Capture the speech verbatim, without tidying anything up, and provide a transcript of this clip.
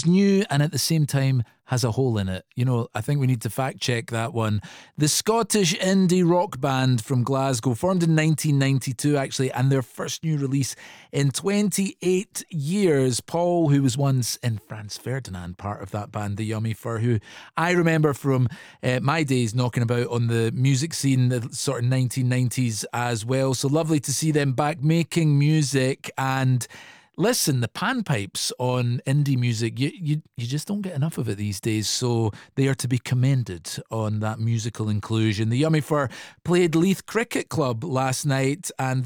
is new and at the same time has a hole in it. You know, I think we need to fact check that one. The Scottish indie rock band from Glasgow, formed in nineteen ninety-two actually, and their first new release in twenty-eight years. Paul, who was once in Franz Ferdinand, part of that band, the Yummy Fur, who I remember from uh, my days knocking about on the music scene, the sort of nineteen nineties as well. So lovely to see them back making music. And listen, the panpipes on indie music, you, you you just don't get enough of it these days, so they are to be commended on that musical inclusion. The Yummy Fur played Leith Cricket Club last night, and